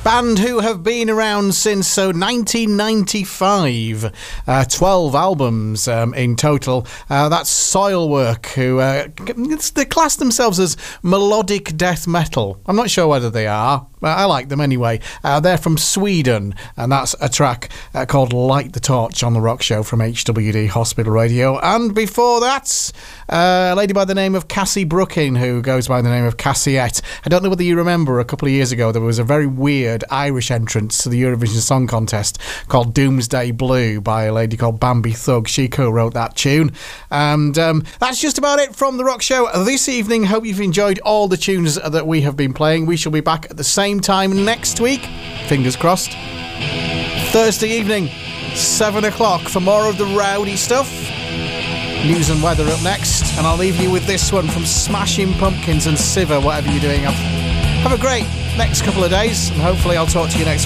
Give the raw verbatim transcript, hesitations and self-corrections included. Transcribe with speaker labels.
Speaker 1: Band who have been around since so nineteen ninety-five, uh, twelve albums um, in total. Uh, that's Soilwork, who uh, they class themselves as melodic death metal. I'm not sure whether they are. I like them anyway. Uh, they're from Sweden, and that's a track uh, called Light the Torch on the Rock Show from H W D Hospital Radio. And before that, uh, a lady by the name of Cassie Brookin, who goes by the name of Cassiette. I don't know whether you remember, a couple of years ago there was a very weird Irish entrance to the Eurovision Song Contest called Doomsday Blue by a lady called Bambi Thug. She co-wrote that tune. And um, that's just about it from the Rock Show this evening. Hope you've enjoyed all the tunes that we have been playing. We shall be back at the same time next week, fingers crossed, Thursday evening, seven o'clock, for more of the rowdy stuff. News and weather up next, and I'll leave you with this one from Smashing Pumpkins and Siver. Whatever you're doing, have, have a great next couple of days, and hopefully I'll talk to you next